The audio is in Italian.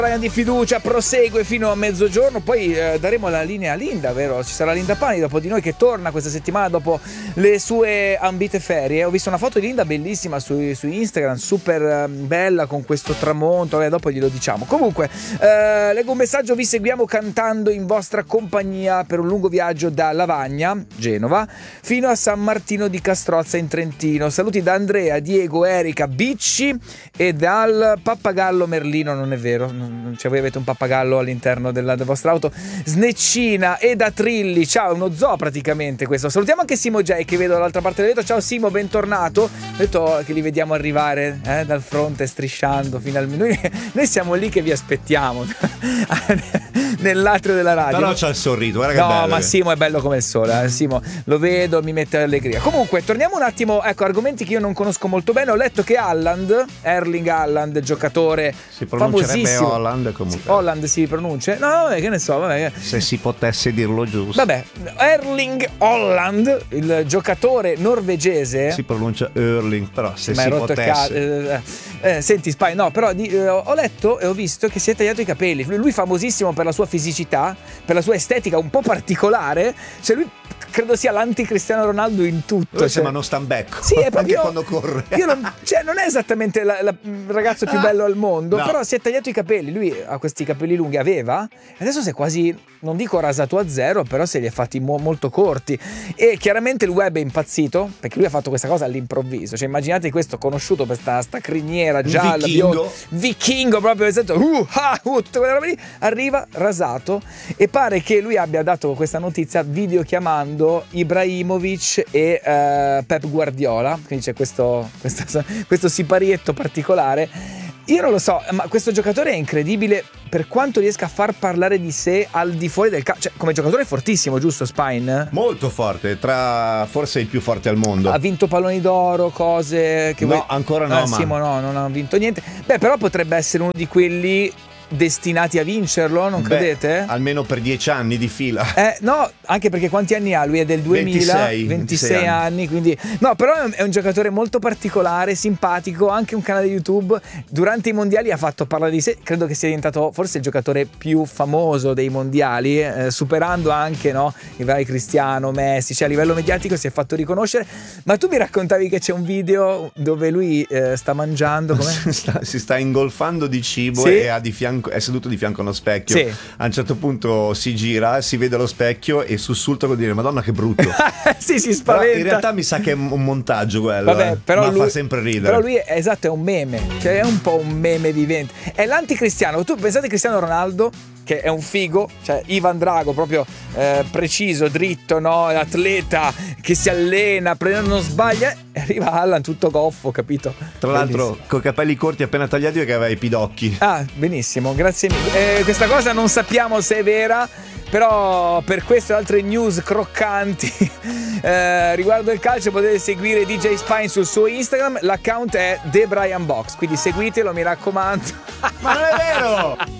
Brian di fiducia prosegue fino a mezzogiorno, poi daremo la linea a Linda, vero? Ci sarà Linda Pani dopo di noi che torna questa settimana dopo le sue ambite ferie. Ho visto una foto di Linda bellissima su Instagram, super bella con questo tramonto, dopo glielo diciamo. Comunque leggo un messaggio: vi seguiamo cantando in vostra compagnia per un lungo viaggio da Lavagna, Genova, fino a San Martino di Castrozza in Trentino. Saluti da Andrea, Diego, Erika, Bicci e dal pappagallo Merlino. Non è vero, cioè voi avete un pappagallo all'interno della vostra auto. Sneccina e da Trilli, ciao, è uno zoo praticamente questo. Salutiamo anche Simo J che vedo dall'altra parte del vetro. Ciao Simo, bentornato. Ho detto che li vediamo arrivare dal fronte strisciando finalmente. Noi siamo lì che vi aspettiamo nell'atrio della radio. Però c'ha il sorriso, guarda che bello. No, ma Simo è bello come il sole, Simo, lo vedo, mi mette allegria. Comunque, torniamo un attimo, ecco, argomenti che io non conosco molto bene. Ho letto che Erling Haaland, giocatore famosissimo. Holland comunque. Holland si pronuncia? No, vabbè, che ne so, vabbè. Se si potesse dirlo giusto. Vabbè, Erling Haaland, il giocatore norvegese. Si pronuncia Erling, però se si potesse. Senti Spy, no, però ho letto e ho visto che si è tagliato i capelli. Lui famosissimo per la sua fisicità, per la sua estetica un po' particolare. Cioè lui credo sia l'anti-Cristiano Ronaldo in tutto. Sembra uno stambecco. Sì, è proprio quando corre. Non è esattamente il ragazzo più bello al mondo, no. Però si è tagliato i capelli. Lui ha questi capelli lunghi, aveva, e adesso si è quasi, non dico rasato a zero, però se li è fatti molto corti. E chiaramente il web è impazzito, perché lui ha fatto questa cosa all'improvviso. Cioè immaginate questo conosciuto per sta criniera gialla, vichingo proprio, tutte quelle robe lì, arriva rasato, e pare che lui abbia dato questa notizia videochiamando Ibrahimovic e Pep Guardiola, quindi c'è questo siparietto particolare. Io non lo so, ma questo giocatore è incredibile per quanto riesca a far parlare di sé al di fuori del campo. Cioè, come giocatore è fortissimo, giusto Spine? Molto forte, forse il più forte al mondo. Ha vinto palloni d'oro, cose che ancora no, ma Simo no, non ha vinto niente. Beh, però potrebbe essere uno di quelli destinati a vincerlo, non credete? Almeno per 10 anni di fila. No, anche perché quanti anni ha? Lui è del 2000, 26 anni, quindi no, però è un giocatore molto particolare, simpatico, anche un canale YouTube. Durante i mondiali ha fatto parlare di sé, credo che sia diventato forse il giocatore più famoso dei mondiali, superando anche i vari Cristiano, Messi, cioè a livello mediatico si è fatto riconoscere. Ma tu mi raccontavi che c'è un video dove lui sta mangiando, si sta ingolfando di cibo, sì? E ha di fianco, è seduto di fianco a uno specchio. Sì. A un certo punto si gira, si vede lo specchio e sussulta con dire Madonna che brutto. Sì, si spaventa. Però in realtà mi sa che è un montaggio quello. Vabbè, però ma lui fa sempre ridere. Però lui è un meme, cioè è un po' un meme vivente. È l'anticristiano. Tu pensate a Cristiano Ronaldo, che è un figo, cioè Ivan Drago, proprio preciso, dritto, atleta che si allena, non sbaglia, e arriva Haaland tutto goffo, capito? Tra l'altro con i capelli corti appena tagliati, perché aveva i pidocchi. Ah, benissimo, grazie mille. Questa cosa non sappiamo se è vera, però per queste altre news croccanti riguardo il calcio potete seguire DJ Spine sul suo Instagram. L'account è TheBrianBox, quindi seguitelo, mi raccomando. Ma non è vero!